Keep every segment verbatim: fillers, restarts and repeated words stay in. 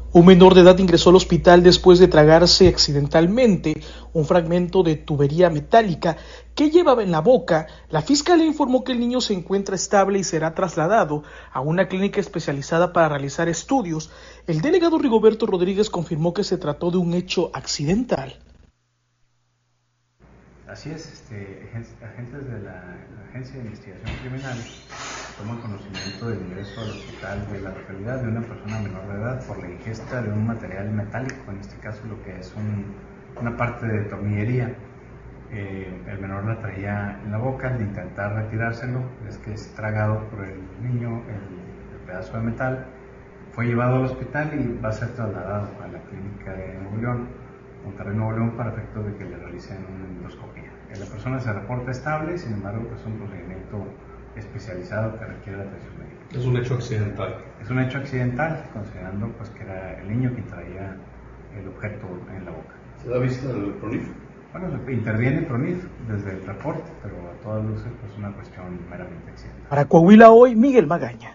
Un menor de edad ingresó al hospital después de tragarse accidentalmente un fragmento de tubería metálica que llevaba en la boca. La fiscalía informó que el niño se encuentra estable y será trasladado a una clínica especializada para realizar estudios. El delegado Rigoberto Rodríguez confirmó que se trató de un hecho accidental. Así es, este, agentes de la Agencia de Investigación Criminal toman conocimiento del ingreso al hospital de la localidad de una persona menor de edad por la ingesta de un material metálico, en este caso lo que es un, una parte de tornillería. Eh, el menor la traía en la boca. Al intentar retirárselo, es que es tragado por el niño el, el pedazo de metal. Fue llevado al hospital y va a ser trasladado a la clínica de Nuevo León, Monterrey, Nuevo León, para efectos de que le realicen una endoscopia. La persona se reporta estable, sin embargo, pues es un procedimiento especializado que requiere atención médica. Es un hecho accidental. Es un hecho accidental, considerando pues que era el niño quien traía el objeto en la boca. ¿Se da vista del PRONIF? Bueno, interviene PRONIF desde el reporte, pero a todas luces pues es una cuestión meramente accidental. Para Coahuila Hoy, Miguel Magaña.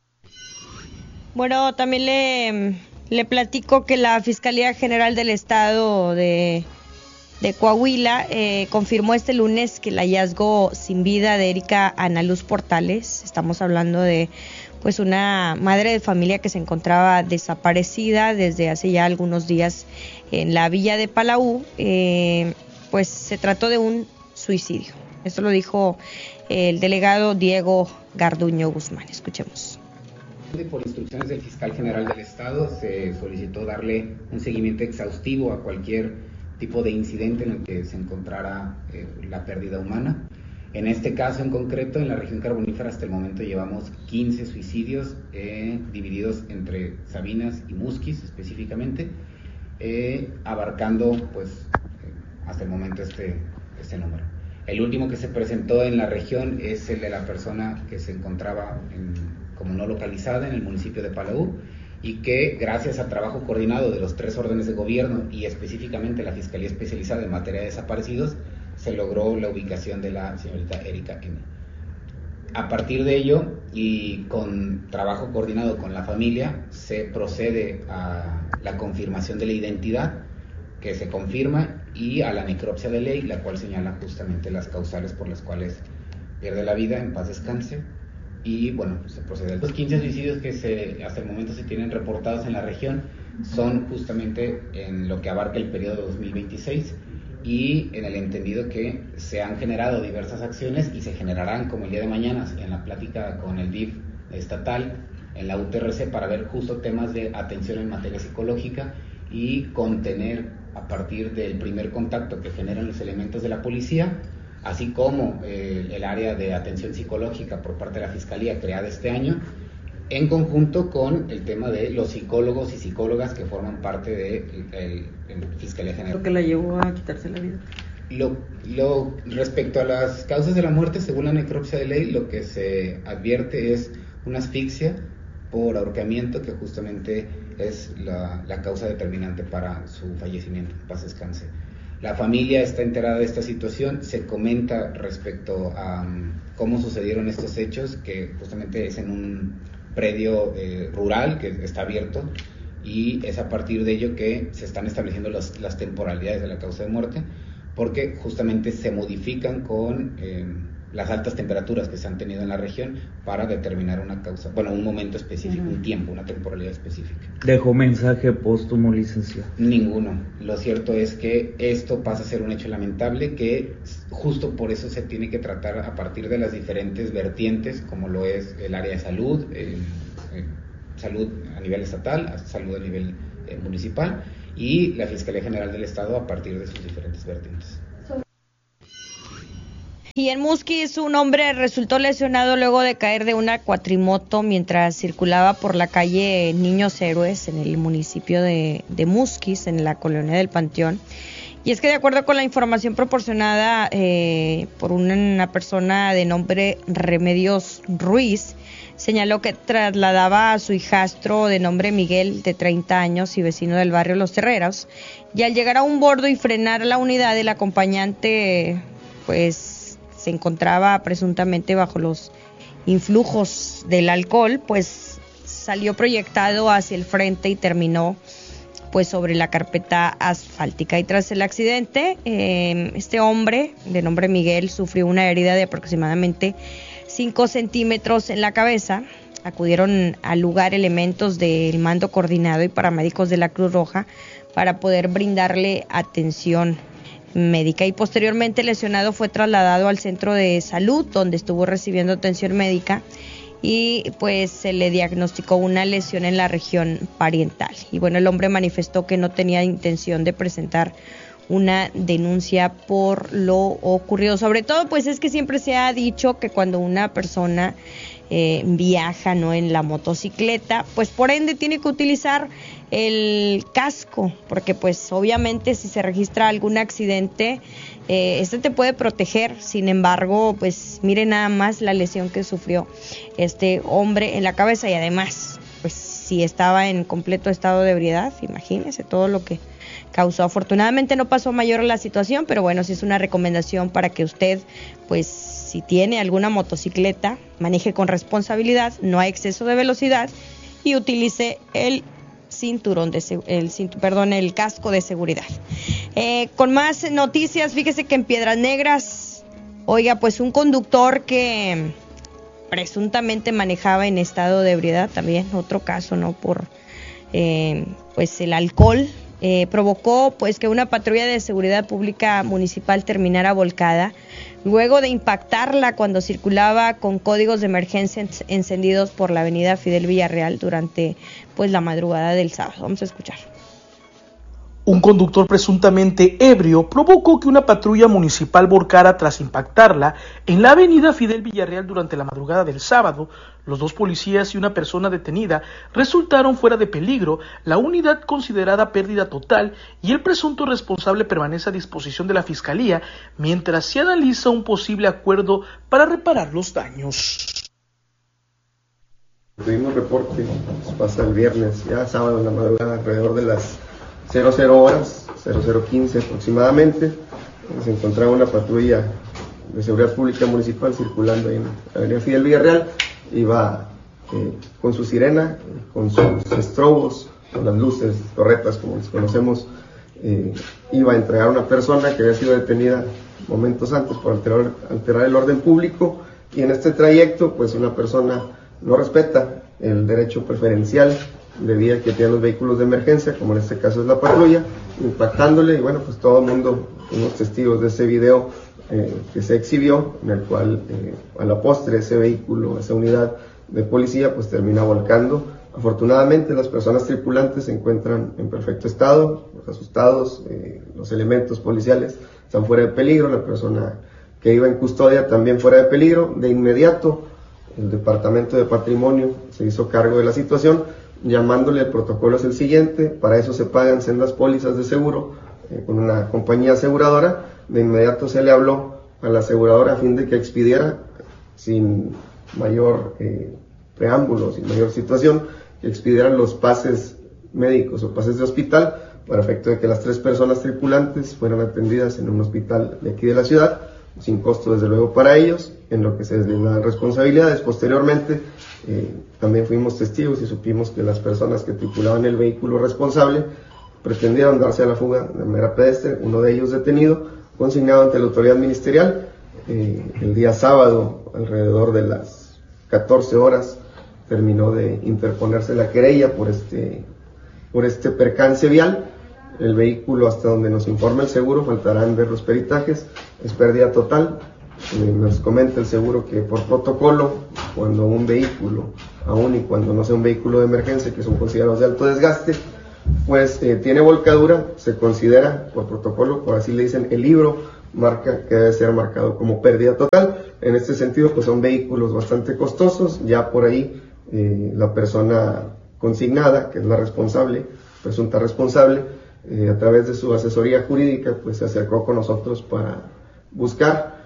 Bueno, también le, le platico que la Fiscalía General del Estado de, de Coahuila eh, confirmó este lunes que el hallazgo sin vida de Erika Ana Luz Portales, estamos hablando de pues una madre de familia que se encontraba desaparecida desde hace ya algunos días en la villa de Palau, eh, pues se trató de un suicidio. Esto lo dijo el delegado Diego Garduño Guzmán. Escuchemos. Por instrucciones del fiscal general del Estado se solicitó darle un seguimiento exhaustivo a cualquier tipo de incidente en el que se encontrara eh, la pérdida humana. En este caso en concreto, en la región carbonífera hasta el momento llevamos quince suicidios eh, divididos entre Sabinas y Musquis específicamente, eh, abarcando pues eh, hasta el momento este, este número. El último que se presentó en la región es el de la persona que se encontraba en, como no localizada en el municipio de Palau, y que gracias a trabajo coordinado de los tres órdenes de gobierno y específicamente la Fiscalía Especializada en Materia de Desaparecidos, se logró la ubicación de la señorita Erika M. A partir de ello, y con trabajo coordinado con la familia, se procede a la confirmación de la identidad, que se confirma, y a la necropsia de ley, la cual señala justamente las causales por las cuales pierde la vida, en paz descanse. Y bueno, se procede. Los quince suicidios que se, hasta el momento se tienen reportados en la región son justamente en lo que abarca el periodo dos mil veintiséis, y en el entendido que se han generado diversas acciones y se generarán, como el día de mañana en la plática con el D I F estatal, en la U T R C, para ver justo temas de atención en materia psicológica y contener a partir del primer contacto que generan los elementos de la policía, así como eh, el área de atención psicológica por parte de la Fiscalía creada este año, en conjunto con el tema de los psicólogos y psicólogas que forman parte de la Fiscalía General. ¿Lo que la llevó a quitarse la vida? Lo, lo, respecto a las causas de la muerte, según la necropsia de ley, lo que se advierte es una asfixia por ahorcamiento, que justamente es la, la causa determinante para su fallecimiento. Paz descanse. La familia está enterada de esta situación, se comenta respecto a um, cómo sucedieron estos hechos, que justamente es en un predio eh, rural que está abierto, y es a partir de ello que se están estableciendo las, las temporalidades de la causa de muerte, porque justamente se modifican con eh, las altas temperaturas que se han tenido en la región para determinar una causa, bueno, un momento específico, uh-huh. un tiempo, una temporalidad específica. ¿Dejó mensaje póstumo, licenciado? Ninguno. Lo cierto es que esto pasa a ser un hecho lamentable, que justo por eso se tiene que tratar a partir de las diferentes vertientes, como lo es el área de salud, eh, eh, salud a nivel estatal, salud a nivel eh, municipal, y la Fiscalía General del Estado a partir de sus diferentes vertientes. Y en Musquis, un hombre resultó lesionado luego de caer de una cuatrimoto mientras circulaba por la calle Niños Héroes en el municipio de, de Musquis, en la colonia del Panteón. Y es que de acuerdo con la información proporcionada eh, por una, una persona de nombre Remedios Ruiz, señaló que trasladaba a su hijastro de nombre Miguel, de treinta años y vecino del barrio Los Terreros, y al llegar a un bordo y frenar la unidad, el acompañante pues se encontraba presuntamente bajo los influjos del alcohol, pues salió proyectado hacia el frente y terminó pues sobre la carpeta asfáltica. Y tras el accidente, eh, este hombre, de nombre Miguel, sufrió una herida de aproximadamente cinco centímetros en la cabeza. Acudieron al lugar elementos del mando coordinado y paramédicos de la Cruz Roja para poder brindarle atención médica, y posteriormente el lesionado fue trasladado al centro de salud, donde estuvo recibiendo atención médica, y pues se le diagnosticó una lesión en la región parietal. Y bueno, el hombre manifestó que no tenía intención de presentar una denuncia por lo ocurrido. Sobre todo, pues es que siempre se ha dicho que cuando una persona eh, viaja, ¿no?, en la motocicleta, pues por ende tiene que utilizar el casco, porque pues obviamente si se registra algún accidente, eh, este te puede proteger. Sin embargo, pues mire nada más la lesión que sufrió este hombre en la cabeza, y además, pues si estaba en completo estado de ebriedad, imagínese todo lo que causó. Afortunadamente no pasó mayor la situación, pero bueno, sí es una recomendación para que usted, pues si tiene alguna motocicleta, maneje con responsabilidad, no a exceso de velocidad, y utilice el cinturón de el cintu, perdón, el casco de seguridad. Eh, con más noticias, fíjese que en Piedras Negras, oiga, pues un conductor que presuntamente manejaba en estado de ebriedad, también otro caso, ¿no?, por eh, pues el alcohol, eh, provocó pues que una patrulla de seguridad pública municipal terminara volcada luego de impactarla cuando circulaba con códigos de emergencia encendidos por la avenida Fidel Villarreal durante pues la madrugada del sábado. Vamos a escuchar. Un conductor presuntamente ebrio provocó que una patrulla municipal volcara tras impactarla en la avenida Fidel Villarreal durante la madrugada del sábado. Los dos policías y una persona detenida resultaron fuera de peligro, la unidad considerada pérdida total, y el presunto responsable permanece a disposición de la Fiscalía mientras se analiza un posible acuerdo para reparar los daños. Tuvimos reporte, pues pasa el viernes, ya sábado en la madrugada, alrededor de las cero cero horas, cero cero quince aproximadamente, se encontraba una patrulla de seguridad pública municipal circulando en la avenida Fidel Villarreal. Iba eh, con su sirena, con sus estrobos, con las luces, torretas como les conocemos, eh, iba a entregar a una persona que había sido detenida momentos antes por alterar, alterar el orden público, y en este trayecto pues una persona no respeta el derecho preferencial de vía que tienen los vehículos de emergencia, como en este caso es la patrulla, impactándole, y bueno, pues todo el mundo, unos testigos de ese video eh, que se exhibió, en el cual eh, a la postre ese vehículo, esa unidad de policía, pues termina volcando. Afortunadamente las personas tripulantes se encuentran en perfecto estado, los asustados, eh, los elementos policiales están fuera de peligro, la persona que iba en custodia también fuera de peligro. De inmediato el Departamento de Patrimonio se hizo cargo de la situación, llamándole. El protocolo es el siguiente: para eso se pagan sendas pólizas de seguro eh, con una compañía aseguradora. De inmediato se le habló a la aseguradora a fin de que expidiera sin mayor eh, preámbulo, sin mayor situación, que expidieran los pases médicos o pases de hospital para efecto de que las tres personas tripulantes fueran atendidas en un hospital de aquí de la ciudad, sin costo desde luego para ellos, en lo que se deslindan responsabilidades. Posteriormente eh, también fuimos testigos y supimos que las personas que tripulaban el vehículo responsable pretendieron darse a la fuga de manera pedestre, uno de ellos detenido, consignado ante la autoridad ministerial. Eh, el día sábado, alrededor de las catorce horas, terminó de interponerse la querella por este, por este percance vial. El vehículo, hasta donde nos informa el seguro, faltarán ver los peritajes, es pérdida total. Eh, nos comenta el seguro que por protocolo, cuando un vehículo, aún y cuando no sea un vehículo de emergencia, que son considerados de alto desgaste, pues eh, tiene volcadura, se considera por protocolo, por así le dicen, el libro marca que debe ser marcado como pérdida total. En este sentido, pues son vehículos bastante costosos. Ya por ahí eh, la persona consignada, que es la responsable, presunta responsable, eh, a través de su asesoría jurídica, pues se acercó con nosotros para buscar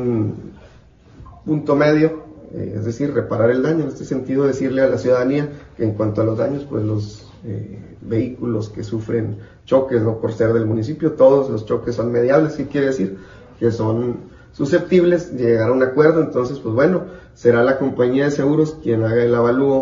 un punto medio, eh, es decir, reparar el daño. En este sentido, decirle a la ciudadanía que en cuanto a los daños, pues los eh, vehículos que sufren choques, no por ser del municipio, todos los choques son mediables. ¿Qué quiere decir? Que son susceptibles de llegar a un acuerdo. Entonces, pues bueno, será la compañía de seguros quien haga el avalúo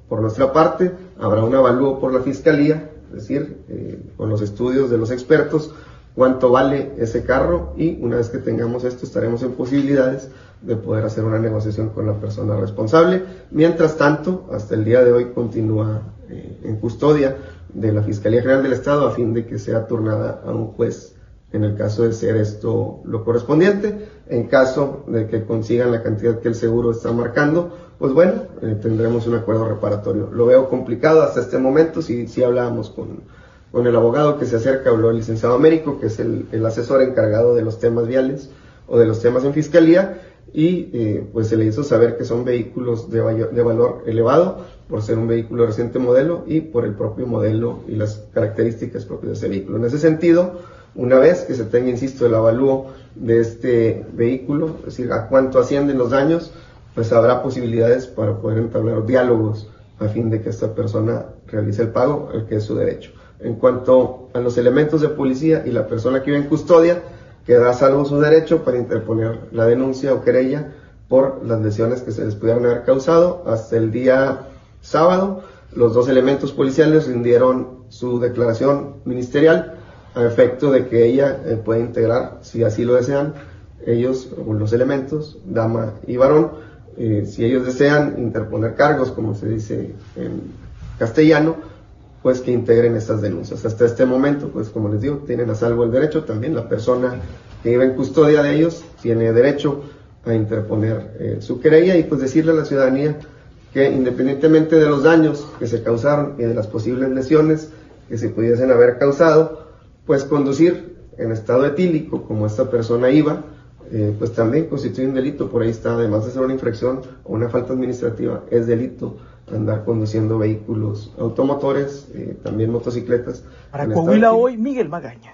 Por nuestra parte, habrá un avalúo por la Fiscalía, es decir, eh, con los estudios de los expertos, cuánto vale ese carro, y una vez que tengamos esto estaremos en posibilidades de poder hacer una negociación con la persona responsable. Mientras tanto, hasta el día de hoy continúa eh, en custodia de la Fiscalía General del Estado a fin de que sea turnada a un juez en el caso de ser esto lo correspondiente. En caso de que consigan la cantidad que el seguro está marcando, pues bueno, eh, tendremos un acuerdo reparatorio. Lo veo complicado hasta este momento. Si, si hablábamos con, con el abogado que se acerca, habló el licenciado Américo, que es el, el asesor encargado de los temas viales o de los temas en Fiscalía, y eh, pues se le hizo saber que son vehículos de, de valor elevado por ser un vehículo de reciente modelo y por el propio modelo y las características propias de ese vehículo. En ese sentido, una vez que se tenga, insisto, el avalúo de este vehículo, es decir, a cuánto ascienden los daños, pues habrá posibilidades para poder entablar diálogos a fin de que esta persona realice el pago, el que es su derecho. En cuanto a los elementos de policía y la persona que vive en custodia, queda a salvo su derecho para interponer la denuncia o querella por las lesiones que se les pudieran haber causado. Hasta el día sábado, los dos elementos policiales rindieron su declaración ministerial a efecto de que ella eh, pueda integrar, si así lo desean, ellos, los elementos, dama y varón, eh, si ellos desean interponer cargos, como se dice en castellano, pues que integren estas denuncias. Hasta este momento, pues como les digo, tienen a salvo el derecho. También la persona que vive en custodia de ellos tiene derecho a interponer eh, su querella, y pues decirle a la ciudadanía que independientemente de los daños que se causaron y de las posibles lesiones que se pudiesen haber causado, pues conducir en estado etílico, como esta persona iba, eh, pues también constituye un delito. Por ahí está, además de ser una infracción o una falta administrativa, es delito andar conduciendo vehículos automotores, eh, también motocicletas. Para Coahuila hoy, Miguel Magaña.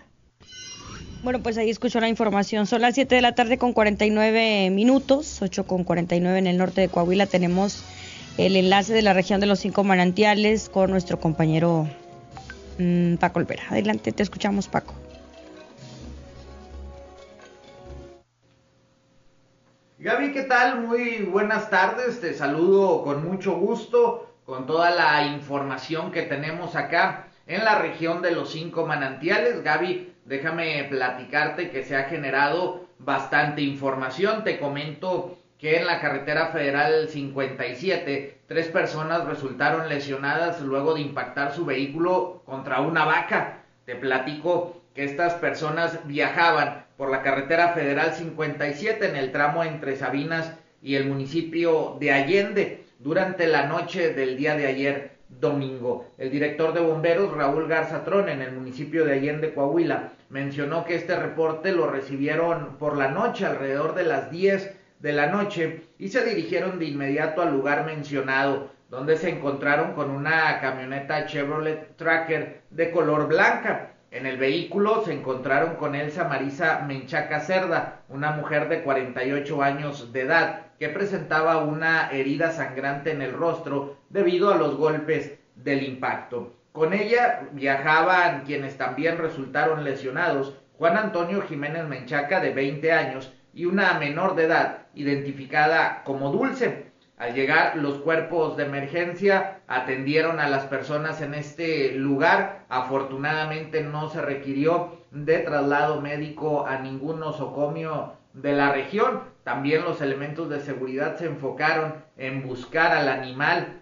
Bueno, pues ahí escuchó la información. Son las siete de la tarde con cuarenta y nueve minutos, ocho con cuarenta y nueve en el norte de Coahuila. Tenemos el enlace de la región de los Cinco Manantiales con nuestro compañero mmm, Paco Olvera. Adelante, te escuchamos, Paco. Gaby, ¿qué tal? Muy buenas tardes, te saludo con mucho gusto, con toda la información que tenemos acá en la región de los Cinco Manantiales. Gaby, déjame platicarte que se ha generado bastante información. Te comento que en la carretera federal cincuenta y siete, tres personas resultaron lesionadas luego de impactar su vehículo contra una vaca. Te platico que estas personas viajaban por la carretera federal cincuenta y siete en el tramo entre Sabinas y el municipio de Allende durante la noche del día de ayer domingo. El director de bomberos, Raúl Garzatrón, en el municipio de Allende, Coahuila, mencionó que este reporte lo recibieron por la noche, alrededor de las diez de la noche, y se dirigieron de inmediato al lugar mencionado, donde se encontraron con una camioneta Chevrolet Tracker de color blanca. En el vehículo se encontraron con Elsa Marisa Menchaca Cerda, una mujer de cuarenta y ocho años de edad, que presentaba una herida sangrante en el rostro debido a los golpes del impacto. Con ella viajaban quienes también resultaron lesionados, Juan Antonio Jiménez Menchaca, de veinte años, y una menor de edad, identificada como Dulce. Al llegar los cuerpos de emergencia atendieron a las personas en este lugar. Afortunadamente no se requirió de traslado médico a ningún nosocomio de la región. También los elementos de seguridad se enfocaron en buscar al animal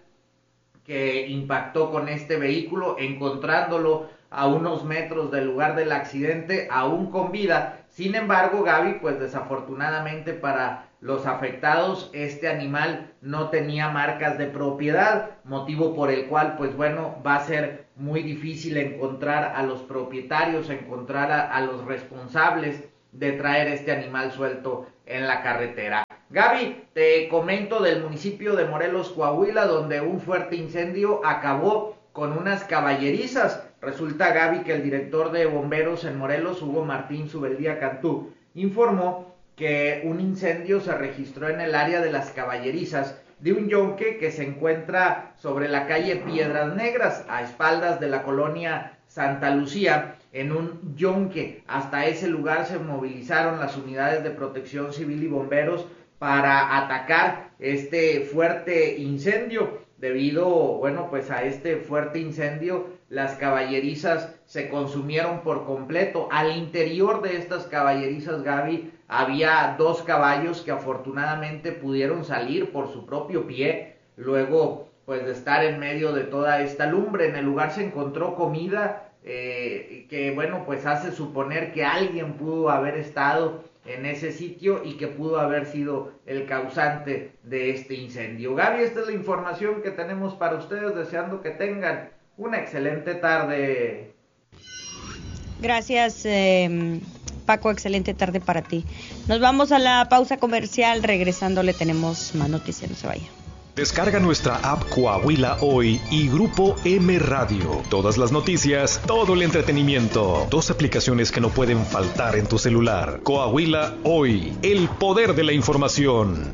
que impactó con este vehículo, encontrándolo a unos metros del lugar del accidente, aún con vida. Sin embargo, Gaby, pues desafortunadamente para los afectados, este animal no tenía marcas de propiedad, motivo por el cual, pues bueno, va a ser muy difícil encontrar a los propietarios, encontrar a, a los responsables de traer este animal suelto en la carretera. Gaby, te comento del municipio de Morelos, Coahuila, donde un fuerte incendio acabó con unas caballerizas. Resulta, Gaby, que el director de bomberos en Morelos, Hugo Martín Subeldía Cantú, informó que un incendio se registró en el área de las caballerizas de un yonque que se encuentra sobre la calle Piedras Negras, a espaldas de la colonia Santa Lucía, en un yonque. Hasta ese lugar se movilizaron las unidades de protección civil y bomberos para atacar este fuerte incendio. debido, bueno, pues a este fuerte incendio, las caballerizas se consumieron por completo. Al interior de estas caballerizas, Gaby, había dos caballos que afortunadamente pudieron salir por su propio pie, luego pues de estar en medio de toda esta lumbre. En el lugar se encontró comida, eh, que bueno, pues hace suponer que alguien pudo haber estado en ese sitio y que pudo haber sido el causante de este incendio. Gaby, esta es la información que tenemos para ustedes, deseando que tengan una excelente tarde. Gracias, eh, Paco, excelente tarde para ti. Nos vamos a la pausa comercial, regresando le tenemos más noticias, no se vaya. Descarga nuestra app Coahuila Hoy y Grupo M Radio. Todas las noticias, todo el entretenimiento. Dos aplicaciones que no pueden faltar en tu celular. Coahuila Hoy, el poder de la información.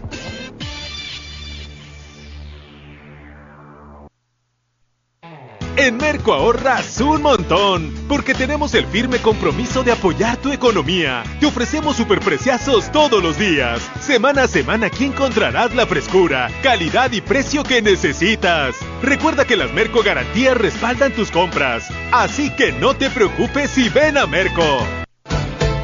En Merco ahorras un montón, porque tenemos el firme compromiso de apoyar tu economía. Te ofrecemos superpreciazos todos los días. Semana a semana aquí encontrarás la frescura, calidad y precio que necesitas. Recuerda que las Merco Garantías respaldan tus compras, así que no te preocupes y ven a Merco.